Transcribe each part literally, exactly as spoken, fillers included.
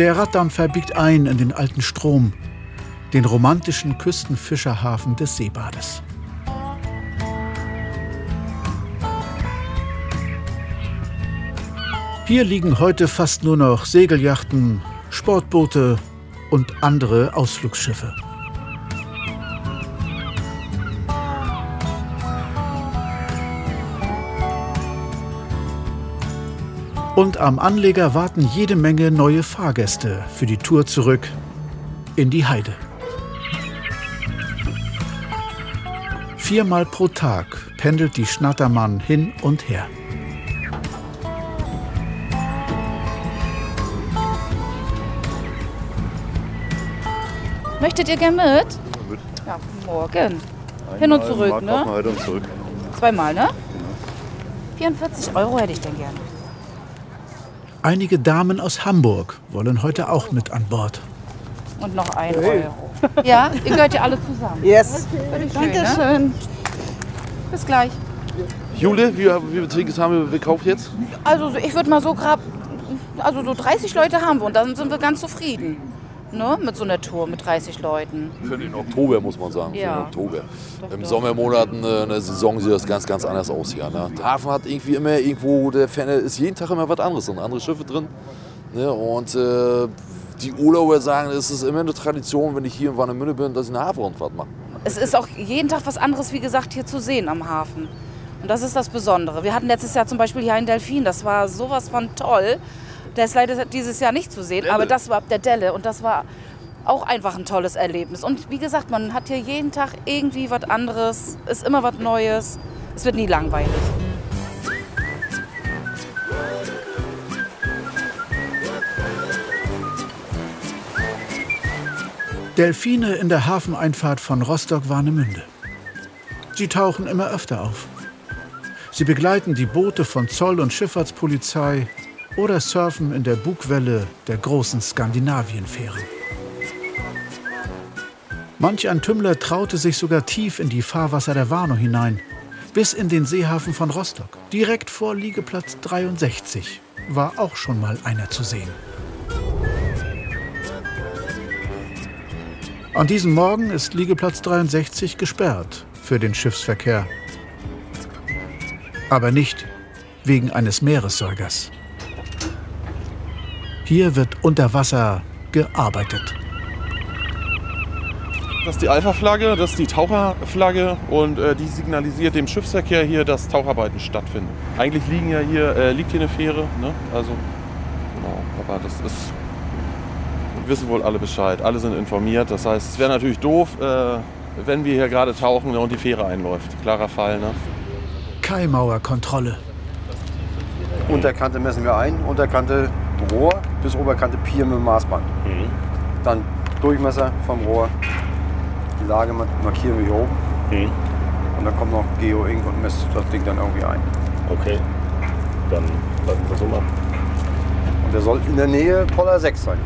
Der Raddampfer biegt ein in den alten Strom, den romantischen Küstenfischerhafen des Seebades. Hier liegen heute fast nur noch Segelyachten, Sportboote und andere Ausflugsschiffe. Und am Anleger warten jede Menge neue Fahrgäste für die Tour zurück in die Heide. Viermal pro Tag pendelt die Schnattermann hin und her. Möchtet ihr gern mit? mit? Ja, morgen. Hin und zurück, ne? Heide und zurück. Zweimal, ne? vierundvierzig Euro hätte ich denn gern. Einige Damen aus Hamburg wollen heute auch mit an Bord. Und noch ein hey. Euro. Ja, ihr gehört ja alle zusammen. Yes. Okay. Dankeschön. Ne? Bis gleich. Jule, wie, wie viele Tickets haben wir gekauft jetzt? Also ich würde mal so grad, also so dreißig Leute haben wir und dann sind wir ganz zufrieden. Ne? Mit so einer Tour mit dreißig Leuten. Für den Oktober muss man sagen, ja. für den Oktober. Doch, Im doch. Sommermonaten, äh, in der Saison sieht das ganz, ganz anders aus hier. Ne? Der Hafen hat irgendwie immer irgendwo, der Fan ist jeden Tag immer was anderes, sind andere Schiffe drin. Ne? Und äh, die Urlauber sagen, es ist immer eine Tradition, wenn ich hier in Warnemünde bin, dass ich eine Hafenrundfahrt mache. Es ist auch jeden Tag was anderes, wie gesagt, hier zu sehen am Hafen. Und das ist das Besondere. Wir hatten letztes Jahr zum Beispiel hier einen Delfin, das war sowas von toll. Der ist leider dieses Jahr nicht zu sehen, Delle. aber das war der Delle und das war auch einfach ein tolles Erlebnis. Und wie gesagt, man hat hier jeden Tag irgendwie was anderes, ist immer was Neues. Es wird nie langweilig. Delfine in der Hafeneinfahrt von Rostock-Warnemünde. Sie tauchen immer öfter auf. Sie begleiten die Boote von Zoll- und Schifffahrtspolizei oder surfen in der Bugwelle der großen Skandinavienfähren. Manch ein Tümmler traute sich sogar tief in die Fahrwasser der Warnow hinein, bis in den Seehafen von Rostock. Direkt vor Liegeplatz dreiundsechzig war auch schon mal einer zu sehen. An diesem Morgen ist Liegeplatz dreiundsechzig gesperrt für den Schiffsverkehr. Aber nicht wegen eines Meeressäugers. Hier wird unter Wasser gearbeitet. Das ist die Alpha-Flagge, das ist die Taucherflagge und äh, die signalisiert dem Schiffsverkehr hier, dass Taucharbeiten stattfinden. Eigentlich liegen ja hier, äh, liegt hier eine Fähre, ne? Also, genau, aber das ist, wissen wohl alle Bescheid, alle sind informiert. Das heißt, es wäre natürlich doof, äh, wenn wir hier gerade tauchen, ne, und die Fähre einläuft. Klarer Fall, ne? Kaimauerkontrolle. Unterkante messen wir ein, Unterkante Rohr bis Oberkante Pier mit dem Maßband. Mhm. Dann Durchmesser vom Rohr. Die Lage markieren wir hier oben. Mhm. Und dann kommt noch Geo-Ink und misst das Ding dann irgendwie ein. Okay, dann lassen wir so machen. Und der soll in der Nähe Poller sechs sein.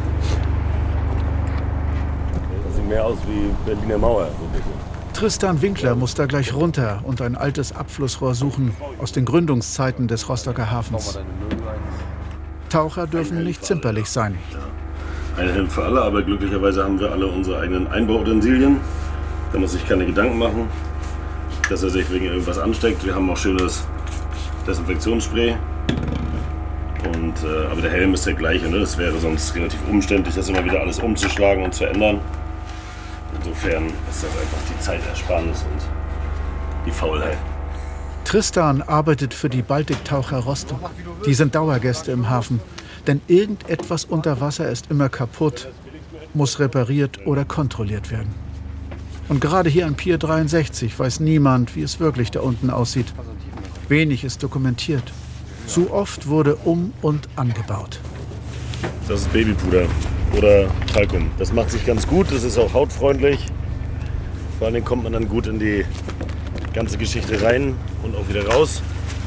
Das sieht mehr aus wie Berliner Mauer. So ein bisschen. Tristan Winkler muss da gleich runter und ein altes Abflussrohr suchen aus den Gründungszeiten des Rostocker Hafens. Taucher dürfen nicht zimperlich sein. Ein Helm für alle, aber glücklicherweise haben wir alle unsere eigenen Einbauutensilien. Da muss sich keine Gedanken machen, dass er sich wegen irgendwas ansteckt. Wir haben auch schönes Desinfektionsspray. Und, äh, aber der Helm ist der gleiche. Ne? Das wäre sonst relativ umständlich, das immer wieder alles umzuschlagen und zu ändern. Insofern ist das einfach die Zeitersparnis und die Faulheit. Tristan arbeitet für die Baltiktaucher Rostock. Die sind Dauergäste im Hafen. Denn irgendetwas unter Wasser ist immer kaputt, muss repariert oder kontrolliert werden. Und gerade hier an Pier dreiundsechzig weiß niemand, wie es wirklich da unten aussieht. Wenig ist dokumentiert. Zu oft wurde um- und angebaut. Das ist Babypuder oder Talkum. Das macht sich ganz gut, das ist auch hautfreundlich. Vor allem kommt man dann gut in die ganze Geschichte rein und auch wieder raus.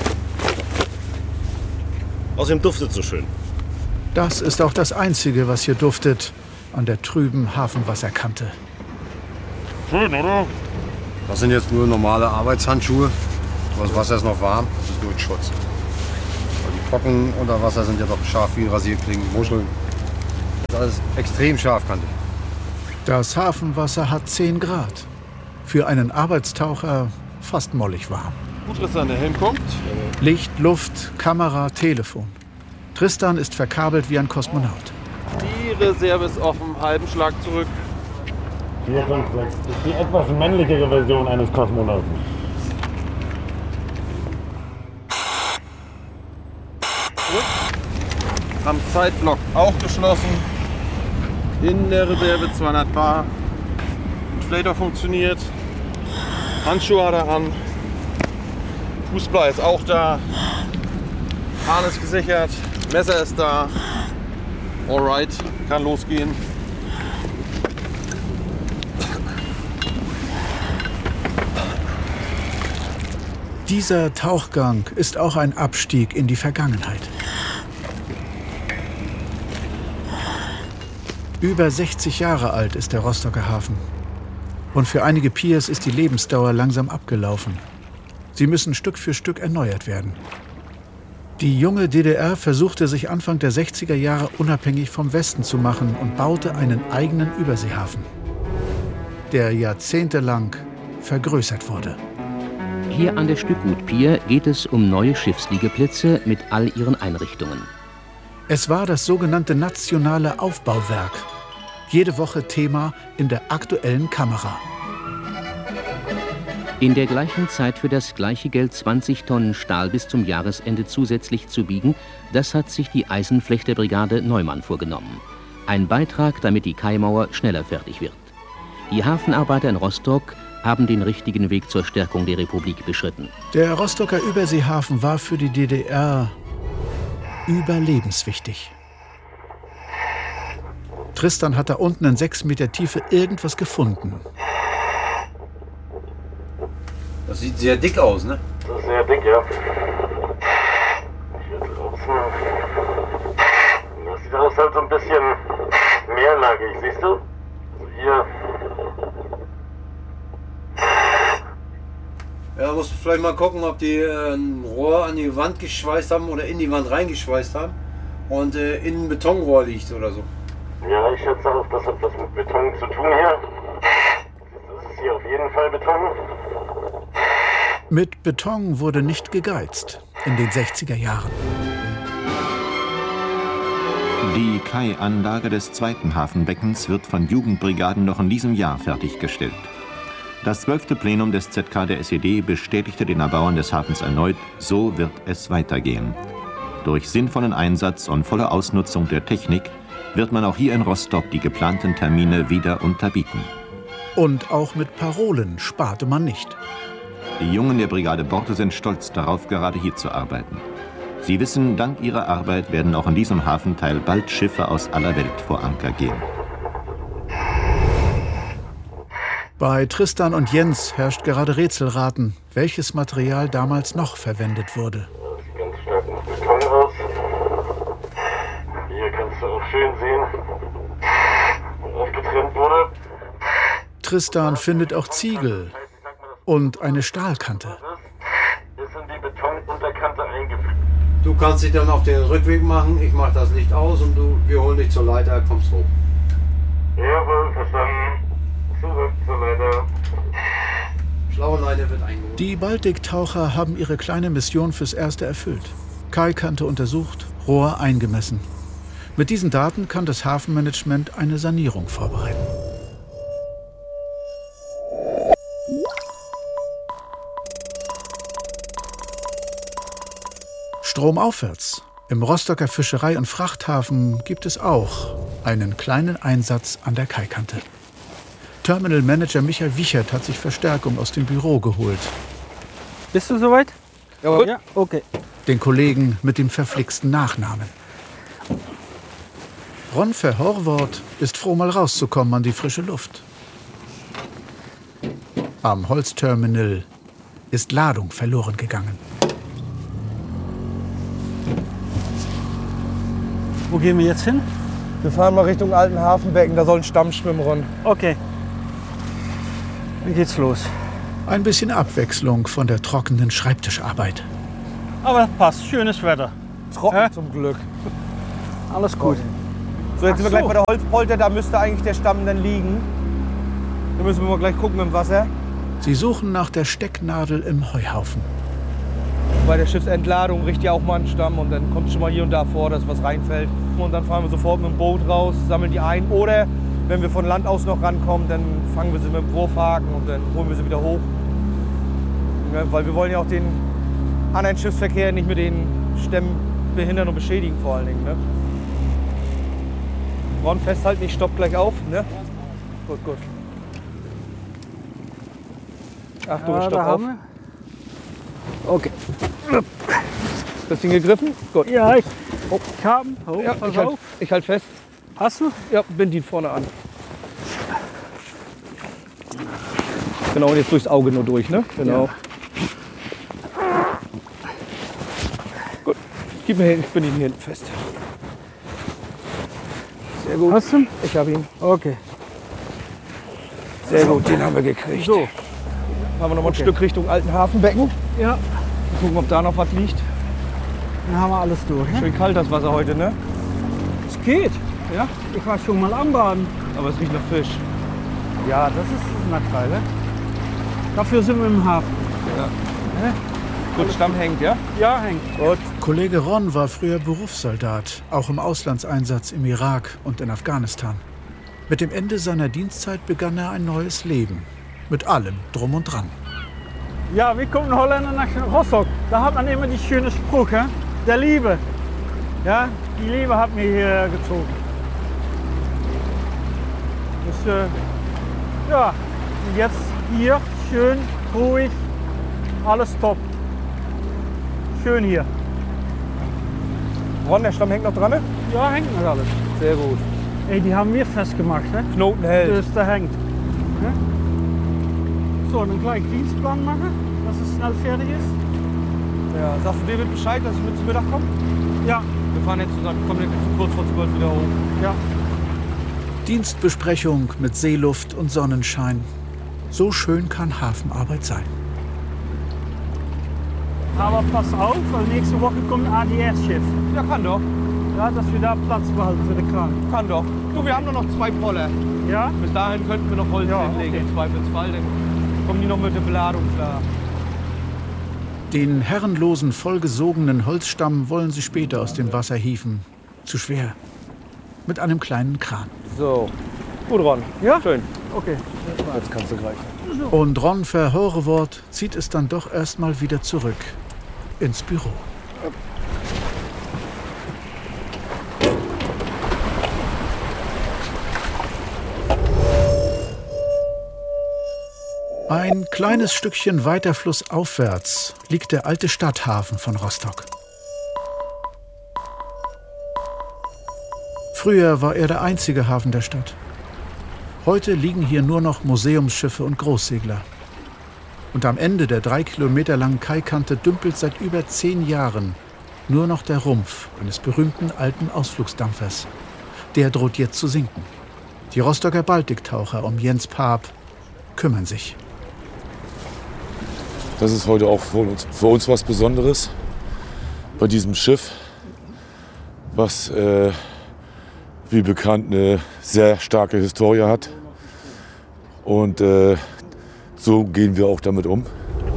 Außerdem duftet es so schön. Das ist auch das Einzige, was hier duftet an der trüben Hafenwasserkante. Schön, oder? Das sind jetzt nur normale Arbeitshandschuhe. Das Wasser ist noch warm, das ist nur ein Schutz. Aber die Brocken unter Wasser sind ja doch scharf wie Rasierklingen, Muscheln. alles extrem scharfkantig. Das Hafenwasser hat zehn Grad. Für einen Arbeitstaucher fast mollig warm. Gut, dass der Helm kommt. Licht, Luft, Kamera, Telefon. Tristan ist verkabelt wie ein Kosmonaut. Die Reserve ist auf dem halben Schlag zurück. vier fünf sechs ist die etwas männlichere Version eines Kosmonauten. Am Zeitblock auch geschlossen. In der Reserve zweihundert Bar. Inflator funktioniert. Handschuhe hat er an. Fußblei ist auch da. Hahn ist gesichert. Messer ist da. Alright, kann losgehen. Dieser Tauchgang ist auch ein Abstieg in die Vergangenheit. Über sechzig Jahre alt ist der Rostocker Hafen. Und für einige Piers ist die Lebensdauer langsam abgelaufen. Sie müssen Stück für Stück erneuert werden. Die junge D D R versuchte sich Anfang der sechziger Jahre unabhängig vom Westen zu machen und baute einen eigenen Überseehafen, der jahrzehntelang vergrößert wurde. Hier an der Stückgut-Pier geht es um neue Schiffsliegeplätze mit all ihren Einrichtungen. Es war das sogenannte nationale Aufbauwerk. Jede Woche Thema in der aktuellen Kamera. In der gleichen Zeit für das gleiche Geld zwanzig Tonnen Stahl bis zum Jahresende zusätzlich zu biegen, das hat sich die Eisenflechterbrigade Neumann vorgenommen. Ein Beitrag, damit die Kaimauer schneller fertig wird. Die Hafenarbeiter in Rostock haben den richtigen Weg zur Stärkung der Republik beschritten. Der Rostocker Überseehafen war für die D D R überlebenswichtig. Tristan hat da unten in sechs Meter Tiefe irgendwas gefunden. Das sieht sehr dick aus, ne? Das ist sehr dick, ja. Ich will draußen. Das sieht aus halt so ein bisschen mehrlagig, siehst du? Also hier. Ja, musst du vielleicht mal gucken, ob die äh, ein Rohr an die Wand geschweißt haben oder in die Wand reingeschweißt haben und äh, in ein Betonrohr liegt oder so. Ja, ich schätze auch, das hat was mit Beton zu tun hier. Das ist hier auf jeden Fall Beton. Mit Beton wurde nicht gegeizt in den sechziger Jahren. Die Kai-Anlage des zweiten Hafenbeckens wird von Jugendbrigaden noch in diesem Jahr fertiggestellt. Das zwölfte Plenum des Z K der S E D bestätigte den Erbauern des Hafens erneut, so wird es weitergehen. Durch sinnvollen Einsatz und volle Ausnutzung der Technik wird man auch hier in Rostock die geplanten Termine wieder unterbieten. Und auch mit Parolen sparte man nicht. Die Jungen der Brigade Borte sind stolz darauf, gerade hier zu arbeiten. Sie wissen, dank ihrer Arbeit werden auch in diesem Hafenteil bald Schiffe aus aller Welt vor Anker gehen. Bei Tristan und Jens herrscht gerade Rätselraten, welches Material damals noch verwendet wurde. Das sieht ganz stark nach Beton aus. Hier kannst du auch schön sehen, wo aufgetrennt wurde. Tristan findet auch Ziegel und eine Stahlkante. Ist in die Betonunterkante eingefügt. Du kannst dich dann auf den Rückweg machen, ich mach das Licht aus und du, wir holen dich zur Leiter, kommst hoch. Jawohl, verstanden. Zurück zur Leiter. Schlaue Leiter wird eingeholt. Die Baltiktaucher haben ihre kleine Mission fürs Erste erfüllt. Kaikante untersucht, Rohr eingemessen. Mit diesen Daten kann das Hafenmanagement eine Sanierung vorbereiten. Stromaufwärts. Im Rostocker Fischerei- und Frachthafen gibt es auch einen kleinen Einsatz an der Kaikante. Terminal Manager Michael Wichert hat sich Verstärkung aus dem Büro geholt. Bist du soweit? Jawohl. Ja, okay. Den Kollegen mit dem verflixten Nachnamen. Ron Verhorwort ist froh, mal rauszukommen an die frische Luft. Am Holzterminal ist Ladung verloren gegangen. Wo gehen wir jetzt hin? Wir fahren mal Richtung alten Hafenbecken, da soll ein Stammschwimmen ran. Okay. Dann geht's los. Ein bisschen Abwechslung von der trockenen Schreibtischarbeit. Aber passt, schönes Wetter. Trocken Hä? zum Glück. Alles gut. So, jetzt Ach sind wir gleich so. bei der Holzpolter, da müsste eigentlich der Stamm dann liegen. Da müssen wir mal gleich gucken im Wasser. Sie suchen nach der Stecknadel im Heuhaufen. Bei der Schiffsentladung bricht ja auch mal ein Stamm und dann kommt schon mal hier und da vor, dass was reinfällt. Und dann fahren wir sofort mit dem Boot raus, sammeln die ein. Oder wenn wir von Land aus noch rankommen, dann fangen wir sie mit dem Wurfhaken und dann holen wir sie wieder hoch. Ja, weil wir wollen ja auch den anderen Schiffsverkehr nicht mit den Stämmen behindern und beschädigen vor allen Dingen. Ne? Ron, festhalten, ich stopp gleich auf. Ne? Gut, gut. Achtung, Ja, stopp da auf. haben wir. Okay. Das Ding gegriffen? Gut. Ja, ich, Oh. ich habe ihn. Oh, Ja, pass ich halt, auf. ich halt fest. Hast du? Ja, bind ihn vorne an. Genau, und jetzt durchs Auge nur durch, ne? Genau. Ja. Gut. Gib mir hin, ich bin ihn hier hinten fest. Sehr gut. Hast du ihn? Ich habe ihn. Okay. Sehr gut, den haben wir gekriegt. So. Haben wir noch mal ein Okay. Stück Richtung alten Hafenbecken. Ja, Gucken, ob da noch was liegt. dann haben wir alles durch. Ne? Schön kalt das Wasser heute, ne? Es geht. Ja. Ich war schon mal am Baden. Aber es riecht nach Fisch. Ja, das ist das Nachteil. Ne? Dafür sind wir im Hafen. Ja. Gut, Stamm hängt, ja? Ja, hängt. Gut. Kollege Ron war früher Berufssoldat, auch im Auslandseinsatz im Irak und in Afghanistan. Mit dem Ende seiner Dienstzeit begann er ein neues Leben. Mit allem drum und dran. Ja, wie kommt ein Holländer nach Rostock? Da hat man immer die schöne Spruch, hè? Der Liebe. Ja, die Liebe hat mich hier gezogen. Dus, äh, ja, und jetzt hier schön, ruhig, alles top. Schön hier. Ron, der Stamm hängt noch dran, ne? Ja, hängt noch alles. Sehr gut. Ey, die haben wir festgemacht, hè? Knoten hält. Dus da hängt. Ja? So, dann gleich Dienstplan machen, dass es schnell fertig ist. Ja, sagst du David Bescheid, dass ich mit zum Mittag komme? Ja. Wir fahren jetzt zusammen, kommen jetzt kurz vor zwölf wieder hoch. Ja. Dienstbesprechung mit Seeluft und Sonnenschein. So schön kann Hafenarbeit sein. Aber pass auf, weil nächste Woche kommt ein A D S-Schiff. Ja, kann doch. Ja, dass wir da Platz behalten für den Kran. Kann doch. Du, wir haben nur noch zwei Poller. Ja? Bis dahin könnten wir noch Holz Ja, hinlegen, okay. im Zweifelsfall. Dann kommen die noch mit der Beladung klar. Den herrenlosen, vollgesogenen Holzstamm wollen sie später aus dem Wasser hieven. Zu schwer. Mit einem kleinen Kran. So. Gut, Ron. Ja? Schön. Okay. Jetzt kannst du greifen. Und Ron Verhorewort zieht es dann doch erstmal wieder zurück ins Büro. Ein kleines Stückchen weiter flussaufwärts liegt der alte Stadthafen von Rostock. Früher war er der einzige Hafen der Stadt. Heute liegen hier nur noch Museumsschiffe und Großsegler. Und am Ende der drei Kilometer langen Kaikante dümpelt seit über zehn Jahren nur noch der Rumpf eines berühmten alten Ausflugsdampfers. Der droht jetzt zu sinken. Die Rostocker Baltiktaucher um Jens Paap kümmern sich. Das ist heute auch für uns, für uns was Besonderes bei diesem Schiff, was äh, wie bekannt eine sehr starke Historie hat. Und äh, so gehen wir auch damit um.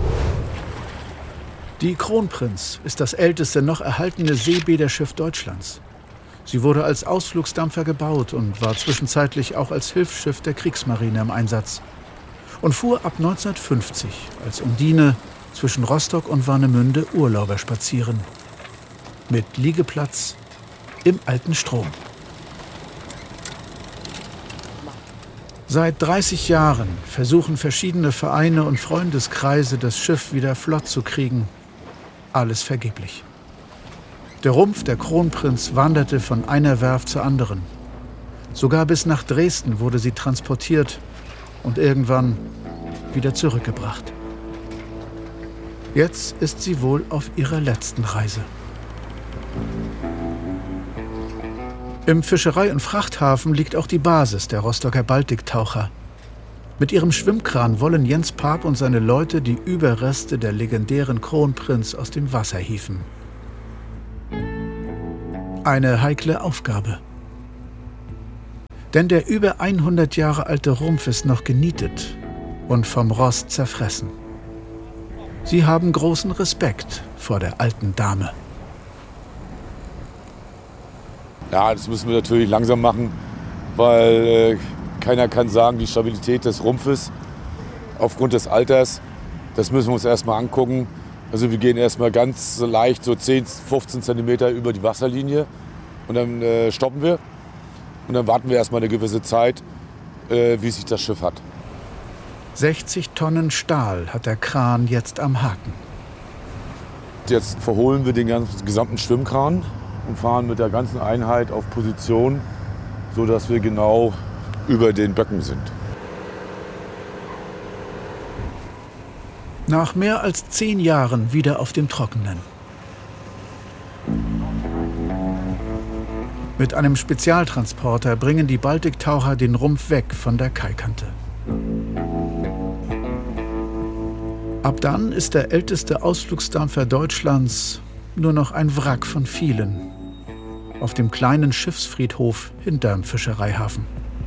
Die Kronprinz ist das älteste noch erhaltene Seebäderschiff Deutschlands. Sie wurde als Ausflugsdampfer gebaut und war zwischenzeitlich auch als Hilfsschiff der Kriegsmarine im Einsatz. Und fuhr ab neunzehnhundertfünfzig als Undine zwischen Rostock und Warnemünde Urlauber spazieren. Mit Liegeplatz im alten Strom. Seit dreißig Jahren versuchen verschiedene Vereine und Freundeskreise, das Schiff wieder flott zu kriegen. Alles vergeblich. Der Rumpf der Kronprinz wanderte von einer Werft zur anderen. Sogar bis nach Dresden wurde sie transportiert und irgendwann wieder zurückgebracht. Jetzt ist sie wohl auf ihrer letzten Reise. Im Fischerei- und Frachthafen liegt auch die Basis der Rostocker Baltiktaucher. Mit ihrem Schwimmkran wollen Jens Paap und seine Leute die Überreste der legendären Kronprinz aus dem Wasser hieven. Eine heikle Aufgabe. Denn der über hundert Jahre alte Rumpf ist noch genietet und vom Rost zerfressen. Sie haben großen Respekt vor der alten Dame. Ja, das müssen wir natürlich langsam machen, weil äh, keiner kann sagen, die Stabilität des Rumpfes aufgrund des Alters, das müssen wir uns erstmal angucken. Also wir gehen erstmal ganz leicht so zehn, fünfzehn Zentimeter über die Wasserlinie und dann äh, stoppen wir. Und dann warten wir erstmal eine gewisse Zeit, äh, wie sich das Schiff hat. sechzig Tonnen Stahl hat der Kran jetzt am Haken. Jetzt verholen wir den ganzen, gesamten Schwimmkran und fahren mit der ganzen Einheit auf Position, sodass wir genau über den Böcken sind. Nach mehr als zehn Jahren wieder auf dem Trockenen. Mit einem Spezialtransporter bringen die Baltiktaucher den Rumpf weg von der Kaikante. Ab dann ist der älteste Ausflugsdampfer Deutschlands nur noch ein Wrack von vielen auf dem kleinen Schiffsfriedhof hinterm Fischereihafen.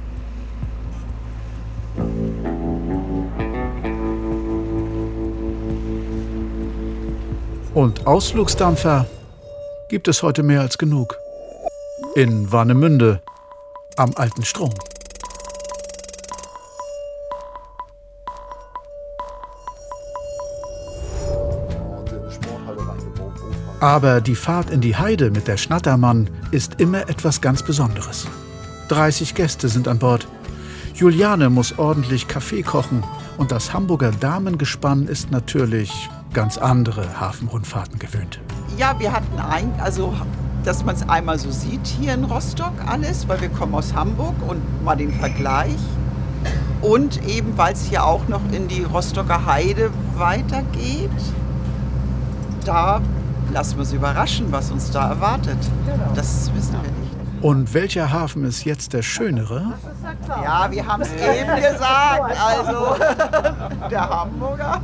Und Ausflugsdampfer gibt es heute mehr als genug. In Warnemünde am Alten Strom. Aber die Fahrt in die Heide mit der Schnattermann ist immer etwas ganz Besonderes. dreißig Gäste sind an Bord. Juliane muss ordentlich Kaffee kochen und das Hamburger Damengespann ist natürlich ganz andere Hafenrundfahrten gewöhnt. Ja, wir hatten ein, also dass man es einmal so sieht hier in Rostock alles, weil wir kommen aus Hamburg und mal den Vergleich. Und eben, weil es hier auch noch in die Rostocker Heide weitergeht, da lassen wir uns überraschen, was uns da erwartet. Das wissen wir nicht. Und welcher Hafen ist jetzt der schönere? Ja, wir haben es eben gesagt, also der Hamburger.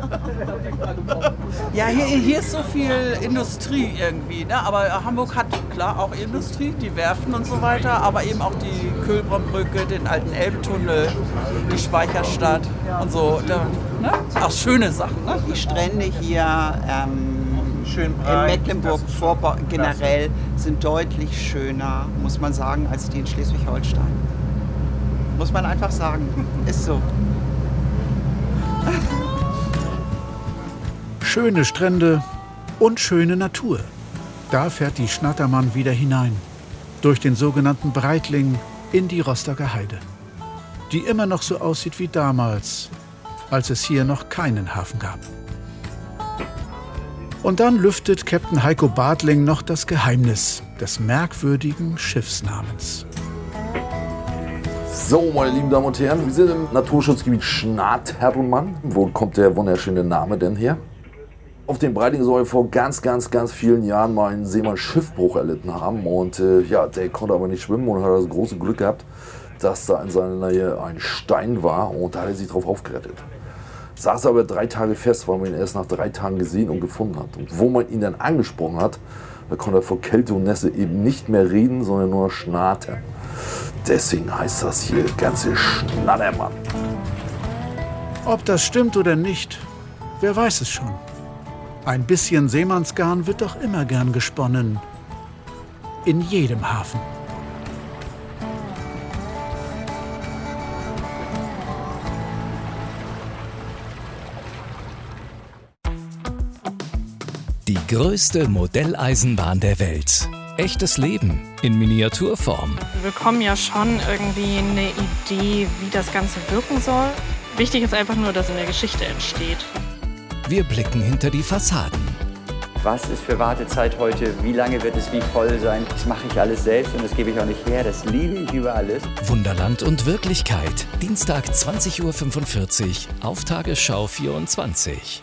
Ja, hier, hier ist so viel Industrie irgendwie, ne? Aber Hamburg hat klar auch Industrie, die Werften und so weiter, aber eben auch die Kölbrandbrücke, den alten Elbtunnel, die Speicherstadt und so. Da, ne? Auch schöne Sachen. Ne? Die Strände hier ähm, Schön in Mecklenburg-Vorpommern generell sind deutlich schöner, muss man sagen, als die in Schleswig-Holstein. Muss man einfach sagen, ist so. Schöne Strände und schöne Natur. Da fährt die Schnattermann wieder hinein. Durch den sogenannten Breitling in die Rostocker Heide. Die immer noch so aussieht wie damals, als es hier noch keinen Hafen gab. Und dann lüftet Captain Heiko Bartling noch das Geheimnis des merkwürdigen Schiffsnamens. So, meine lieben Damen und Herren, wir sind im Naturschutzgebiet Schnattermann. Wo kommt der wunderschöne Name denn her? Auf dem Breitling soll vor ganz, ganz, ganz vielen Jahren mal ein Seemann Schiffbruch erlitten haben. Und äh, ja, der konnte aber nicht schwimmen und hat das große Glück gehabt, dass da in seiner Nähe ein Stein war und da hat er sich drauf aufgerettet. Saß aber drei Tage fest, weil man ihn erst nach drei Tagen gesehen und gefunden hat. Und wo man ihn dann angesprochen hat, da konnte er vor Kälte und Nässe eben nicht mehr reden, sondern nur schnattern. Deswegen heißt das hier ganze Schnattermann. Ob das stimmt oder nicht, wer weiß es schon. Ein bisschen Seemannsgarn wird doch immer gern gesponnen. In jedem Hafen. Die größte Modelleisenbahn der Welt. Echtes Leben in Miniaturform. Wir bekommen ja schon irgendwie eine Idee, wie das Ganze wirken soll. Wichtig ist einfach nur, dass eine Geschichte entsteht. Wir blicken hinter die Fassaden. Was ist für Wartezeit heute? Wie lange wird es wie voll sein? Das mache ich alles selbst und das gebe ich auch nicht her. Das liebe ich über alles. Wunderland und Wirklichkeit. Dienstag zwanzig Uhr fünfundvierzig auf Tagesschau vierundzwanzig.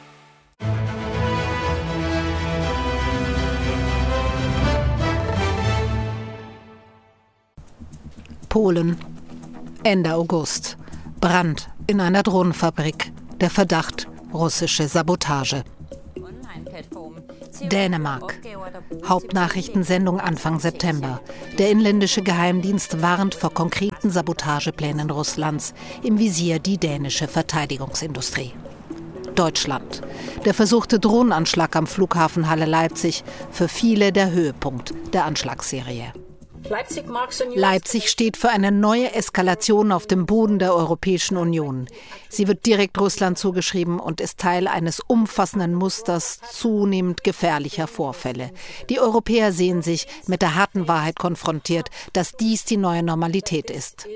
Polen. Ende August. Brand in einer Drohnenfabrik. Der Verdacht russische Sabotage. Dänemark. Hauptnachrichtensendung Anfang September. Der inländische Geheimdienst warnt vor konkreten Sabotageplänen Russlands. Im Visier die dänische Verteidigungsindustrie. Deutschland. Der versuchte Drohnenanschlag am Flughafen Halle-Leipzig. Für viele der Höhepunkt der Anschlagsserie. Leipzig steht für eine neue Eskalation auf dem Boden der Europäischen Union. Sie wird direkt Russland zugeschrieben und ist Teil eines umfassenden Musters zunehmend gefährlicher Vorfälle. Die Europäer sehen sich mit der harten Wahrheit konfrontiert, dass dies die neue Normalität ist.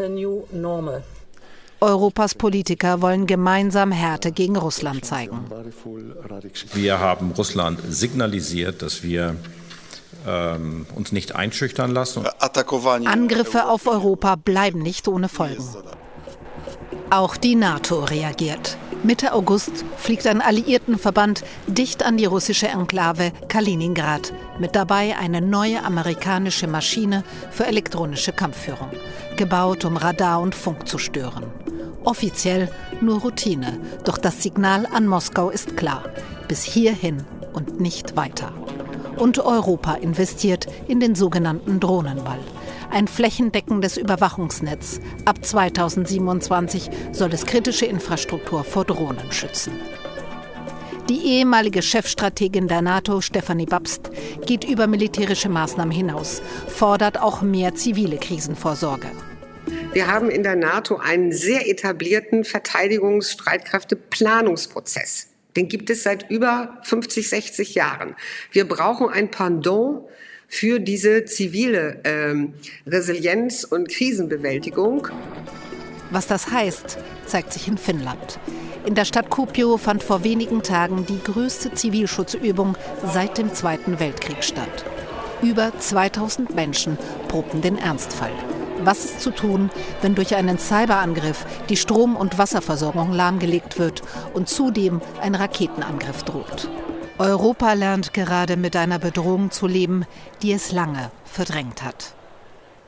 Europas Politiker wollen gemeinsam Härte gegen Russland zeigen. Wir haben Russland signalisiert, dass wir ähm, uns nicht einschüchtern lassen. Angriffe auf Europa bleiben nicht ohne Folgen. Auch die NATO reagiert. Mitte August fliegt ein Alliiertenverband dicht an die russische Enklave Kaliningrad. Mit dabei eine neue amerikanische Maschine für elektronische Kampfführung. Gebaut, um Radar und Funk zu stören. Offiziell nur Routine. Doch das Signal an Moskau ist klar. Bis hierhin und nicht weiter. Und Europa investiert in den sogenannten Drohnenwall. Ein flächendeckendes Überwachungsnetz. Ab zweitausendsiebenundzwanzig soll es kritische Infrastruktur vor Drohnen schützen. Die ehemalige Chefstrategin der NATO, Stefanie Babst, geht über militärische Maßnahmen hinaus, fordert auch mehr zivile Krisenvorsorge. Wir haben in der NATO einen sehr etablierten Verteidigungsstreitkräfteplanungsprozess. Den gibt es seit über fünfzig, sechzig Jahren. Wir brauchen ein Pendant für diese zivile ähm, Resilienz und Krisenbewältigung. Was das heißt, zeigt sich in Finnland. In der Stadt Kuopio fand vor wenigen Tagen die größte Zivilschutzübung seit dem Zweiten Weltkrieg statt. Über zweitausend Menschen probten den Ernstfall. Was ist zu tun, wenn durch einen Cyberangriff die Strom- und Wasserversorgung lahmgelegt wird und zudem ein Raketenangriff droht? Europa lernt gerade mit einer Bedrohung zu leben, die es lange verdrängt hat.